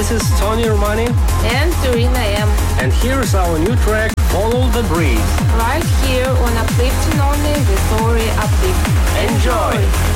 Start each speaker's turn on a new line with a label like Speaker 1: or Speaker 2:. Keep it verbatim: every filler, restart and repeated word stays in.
Speaker 1: This is Tony Romani.
Speaker 2: And Serena M.
Speaker 1: And here's our new track, Follow the Breeze.
Speaker 2: Right here on Uplifting Only, the story Uplift.
Speaker 1: Enjoy!